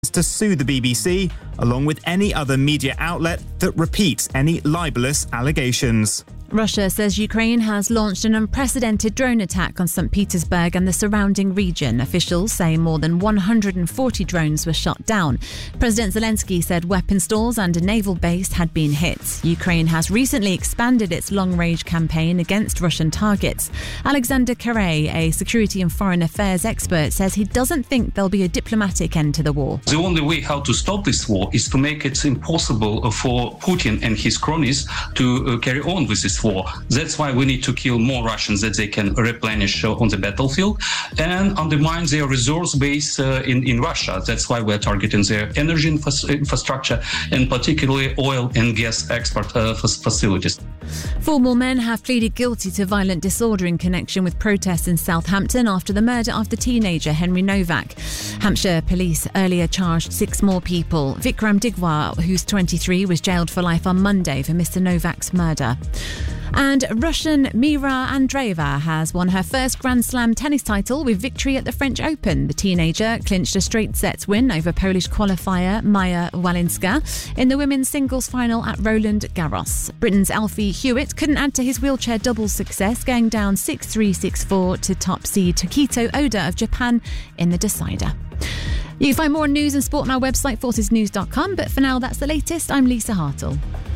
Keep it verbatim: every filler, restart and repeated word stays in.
to sue the B B C, along with any other media outlet that repeats any libelous allegations. Russia says Ukraine has launched an unprecedented drone attack on Saint Petersburg and the surrounding region. Officials say more than one hundred forty drones were shot down. President Zelensky said weapon stores and a naval base had been hit. Ukraine has recently expanded its long-range campaign against Russian targets. Alexander Karay, a security and foreign affairs expert, says he doesn't think there'll be a diplomatic end to the war. The only way how to stop this war is to make it impossible for Putin and his cronies to uh, carry on with this war. That's why we need to kill more Russians that they can replenish uh, on the battlefield and undermine their resource base uh, in, in Russia. That's why we're targeting their energy infra- infrastructure and particularly oil and gas export uh, facilities. Four more men have pleaded guilty to violent disorder in connection with protests in Southampton after the murder of the teenager Henry Novak. Hampshire police earlier charged six more people. Vikram Digwar, who's twenty-three, was jailed for life on Monday for Mister Novak's murder. And Russian Mira Andreeva has won her first Grand Slam tennis title with victory at the French Open. The teenager clinched a straight sets win over Polish qualifier Maja Walinska in the women's singles final at Roland Garros. Britain's Alfie Hewitt couldn't add to his wheelchair doubles success, going down six three, six four to top seed Tokito Oda of Japan in the decider. You can find more news and sport on our website, forces news dot com, but for now that's the latest. I'm Lisa Hartle.